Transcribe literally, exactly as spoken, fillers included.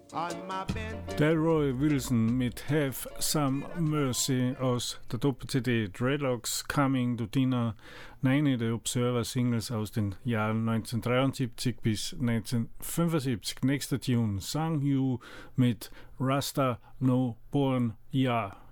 Delroy Wilson mit Have Some Mercy aus der Doppel-C D Dreadlocks Coming to Dinner, eine der Observer-Singles aus den Jahren neunzehnhundertdreiundsiebzig bis neunzehnhundertfünfundsiebzig. Nächster Tune, Sang Yu mit Rasta No Born Ya.